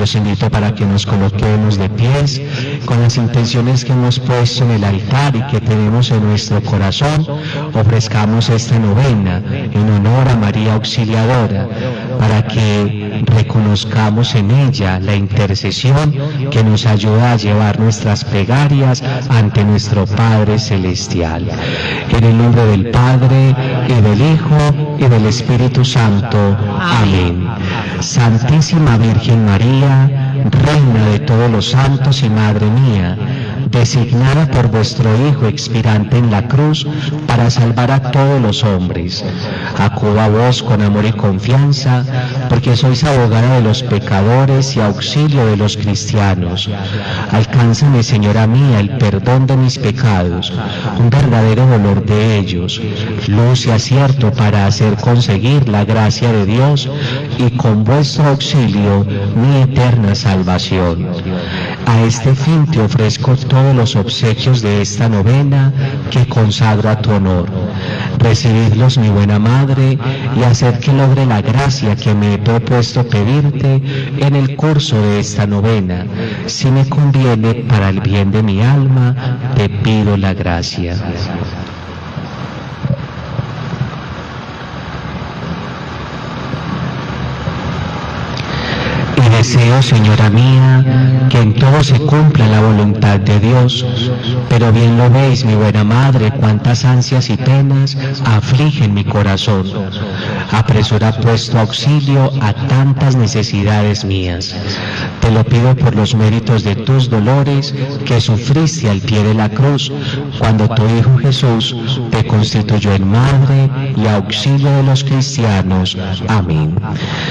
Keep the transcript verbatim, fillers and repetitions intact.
Los invito para que nos coloquemos de pies con las intenciones que hemos puesto en el altar y que tenemos en nuestro corazón. Ofrezcamos esta novena en honor a María Auxiliadora, para que reconozcamos en ella la intercesión que nos ayuda a llevar nuestras plegarias ante nuestro Padre Celestial. En el nombre del Padre, y del Hijo, y del Espíritu Santo. Amén. Santísima Virgen María, Reina de todos los santos y Madre mía, designada por vuestro Hijo expirante en la cruz para salvar a todos los hombres, acudo a vos con amor y confianza, porque sois abogada de los pecadores y auxilio de los cristianos. Alcánzame, Señora mía, el perdón de mis pecados, un verdadero dolor de ellos, luz y acierto para hacer conseguir la gracia de Dios y con vuestro auxilio mi eterna salvación. A este fin te ofrezco todos los obsequios de esta novena que consagro a tu honor. Recibidlos, mi buena Madre, y haced que logre la gracia que me he propuesto pedirte en el curso de esta novena. Si me conviene para el bien de mi alma, te pido la gracia. Deseo, Señora mía, que en todo se cumpla la voluntad de Dios, pero bien lo veis, mi buena Madre, cuántas ansias y penas afligen mi corazón. Apresura pues tu auxilio a tantas necesidades mías. Te lo pido por los méritos de tus dolores que sufriste al pie de la cruz, cuando tu Hijo Jesús te constituyó en Madre y auxilio de los cristianos. Amén.